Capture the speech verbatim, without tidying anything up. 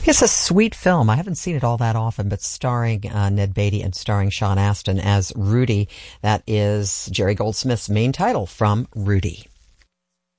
It's a sweet film. I haven't seen it all that often, but starring uh, Ned Beatty and starring Sean Astin as Rudy. That is Jerry Goldsmith's main title from Rudy.